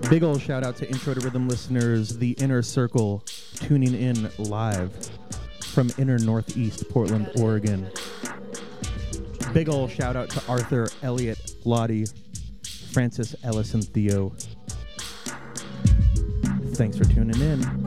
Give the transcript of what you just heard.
Big ol' shout out to Intro to Rhythm listeners, the Inner Circle, tuning in live from Inner Northeast Portland, Oregon. Big ol' shout out to Arthur, Elliot, Lottie, Francis, Ellis, and Theo. Thanks for tuning in.